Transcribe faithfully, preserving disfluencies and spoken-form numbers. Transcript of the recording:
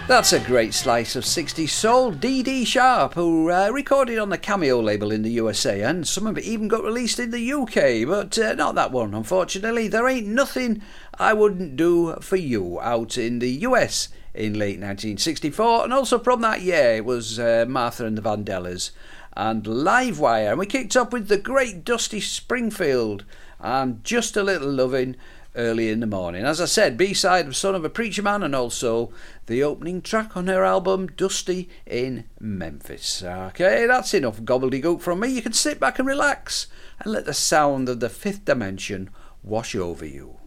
That's a great slice of sixties soul. Dee Dee Sharp, who uh, recorded on the Cameo label in the U S A, and some of it even got released in the U K, but uh, not that one, unfortunately. There Ain't Nothing I Wouldn't Do For You, out in the U S in late nineteen sixty-four, and also from that year it was uh, Martha and the Vandellas and Livewire. And we kicked up with the great Dusty Springfield and Just a Little Lovin' early in the morning. As I said, B-side of Son of a Preacher Man, and also the opening track on her album Dusty in Memphis. Okay, that's enough gobbledygook from me. You can sit back and relax and let the sound of the Fifth Dimension wash over you.